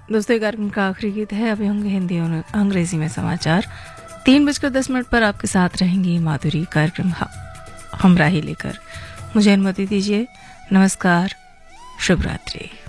दोस्तों, ये कार्यक्रम का आखिरी गीत है। अभी होंगे हिंदी और अंग्रेजी में समाचार। 3:10 पर आपके साथ रहेंगी माधुरी, कार्यक्रम हमराही लेकर। मुझे अनुमति दीजिए। नमस्कार, शुभ रात्रि।